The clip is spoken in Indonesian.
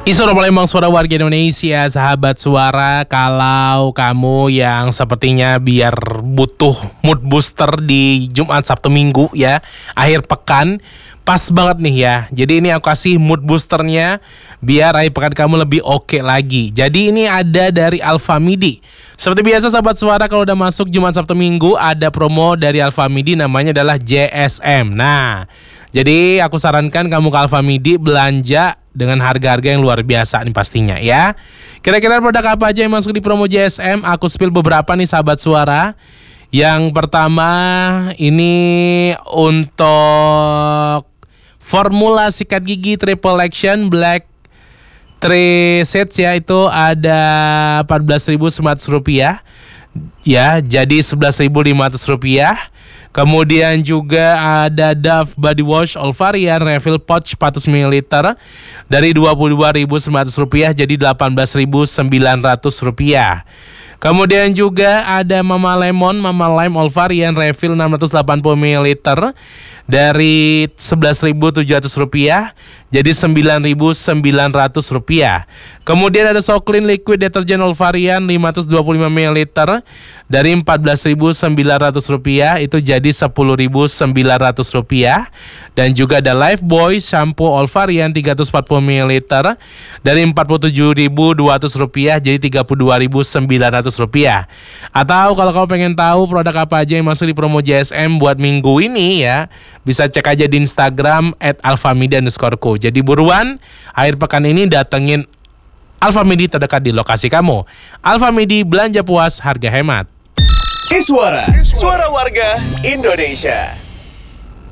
Suara Palembang, suara warga Indonesia, sahabat suara. Kalau kamu yang sepertinya biar butuh mood booster di Jumat, Sabtu, Minggu ya, akhir pekan, pas banget nih ya. Jadi ini aku kasih mood boosternya biar akhir pekan kamu lebih oke lagi. Jadi ini ada dari Alfamidi. Seperti biasa sahabat suara, kalau udah masuk Jumat, Sabtu, Minggu ada promo dari Alfamidi, namanya adalah JSM. Nah, jadi aku sarankan kamu ke Alfamidi belanja dengan harga-harga yang luar biasa nih pastinya ya. Kira-kira produk apa aja yang masuk di promo JSM? Aku spill beberapa nih sahabat suara. Yang pertama ini untuk formula sikat gigi Triple Action Black 3 sets ya, itu ada Rp14.900 ya, jadi Rp11.500. Kemudian juga ada Dove Body Wash All Varian Refill Pouch 400 ml dari Rp22.900 jadi Rp18.900. Kemudian juga ada Mama Lime All Varian Refill 680 ml dari Rp11.700 jadi Rp9.900. Kemudian ada So Clean Liquid Detergent All Varian 525 ml dari Rp14.900 itu jadi Rp10.900. Dan juga ada Lifebuoy Shampoo All Varian 340 ml dari Rp47.200 jadi Rp32.900. Atau kalau kamu pengen tahu produk apa aja yang masuk di promo JSM buat minggu ini ya, bisa cek aja di Instagram @alfamidi_co. Jadi buruan, akhir pekan ini datengin Alfamidi terdekat di lokasi kamu. Alfamidi, belanja puas, harga hemat. Suara warga Indonesia.